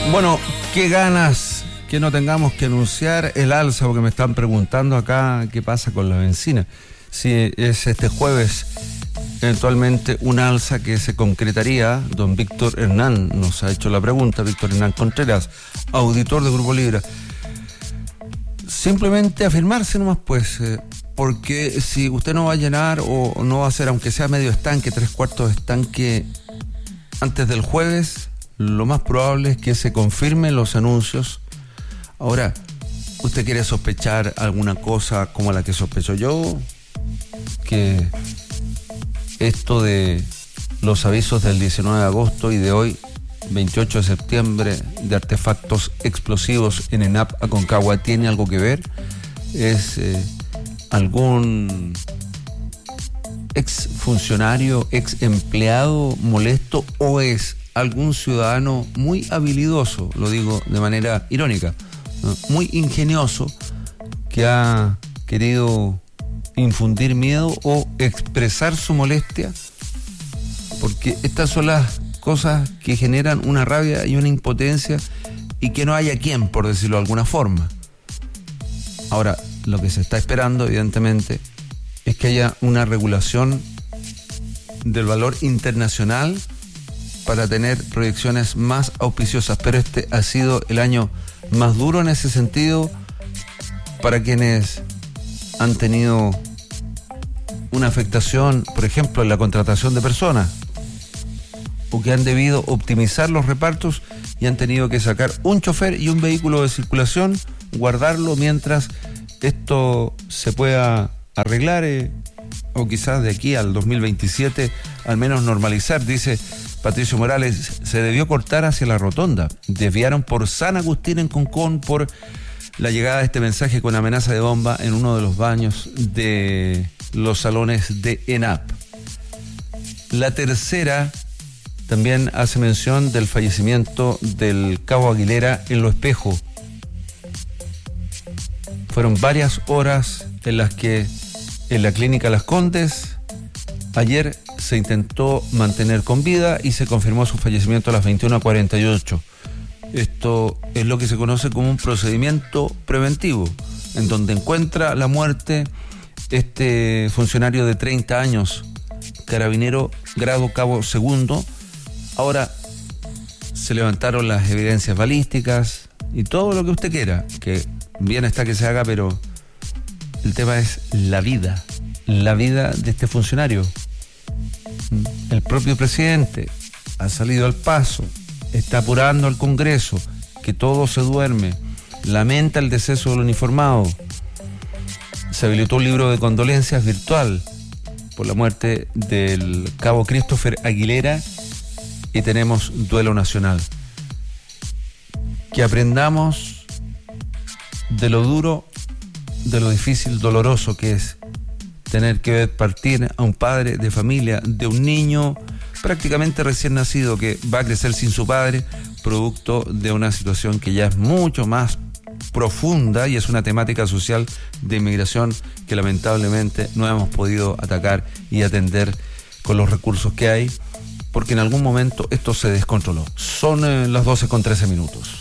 Bueno, qué ganas que no tengamos que anunciar el alza, porque me están preguntando acá qué pasa con la benzina. Si es este jueves eventualmente un alza que se concretaría. Don Víctor Hernán nos ha hecho la pregunta, Víctor Hernán Contreras, auditor de Grupo Libra. Simplemente afirmarse nomás, pues, porque si usted no va a llenar o no va a hacer, aunque sea medio estanque, 3/4 de estanque antes del jueves, lo más probable es que se confirmen los anuncios. Ahora, ¿usted quiere sospechar alguna cosa como la que sospecho yo? Que esto de los avisos del 19 de agosto y de hoy, 28 de septiembre, de artefactos explosivos en ENAP Aconcagua, ¿tiene algo que ver? ¿Es algún ex funcionario, ex empleado molesto, o es algún ciudadano muy habilidoso, lo digo de manera irónica, ¿no?, muy ingenioso, que ha querido infundir miedo o expresar su molestia? Porque estas son las cosas que generan una rabia y una impotencia, y que no haya quien, por decirlo de alguna forma. Ahora, lo que se está esperando, evidentemente, es que haya una regulación del valor internacional para tener proyecciones más auspiciosas, pero este ha sido el año más duro en ese sentido para quienes han tenido una afectación, por ejemplo, en la contratación de personas, o que han debido optimizar los repartos y han tenido que sacar un chofer y un vehículo de circulación, guardarlo mientras esto se pueda arreglar, o quizás de aquí al 2027 al menos normalizar. Dice Patricio Morales, se debió cortar hacia la rotonda, desviaron por San Agustín en Concón por la llegada de este mensaje con amenaza de bomba en uno de los baños de los salones de ENAP. La tercera también hace mención del fallecimiento del cabo Aguilera en Lo Espejo. Fueron varias horas en las que en la clínica Las Condes ayer se intentó mantener con vida y se confirmó su fallecimiento a las 21:48. Esto es lo que se conoce como un procedimiento preventivo, en donde encuentra la muerte este funcionario de 30 años, carabinero grado cabo segundo. Ahora se levantaron las evidencias balísticas y todo lo que usted quiera, que bien está que se haga, pero el tema es la vida de este funcionario. El propio presidente ha salido al paso, está apurando al Congreso, que todo se duerme, lamenta el deceso del uniformado. Se habilitó un libro de condolencias virtual por la muerte del cabo Christopher Aguilera y tenemos duelo nacional. Que aprendamos de lo duro, de lo difícil, doloroso que es tener que ver partir a un padre de familia, de un niño prácticamente recién nacido que va a crecer sin su padre, producto de una situación que ya es mucho más profunda y es una temática social de inmigración que lamentablemente no hemos podido atacar y atender con los recursos que hay, porque en algún momento esto se descontroló. Son las 12:13.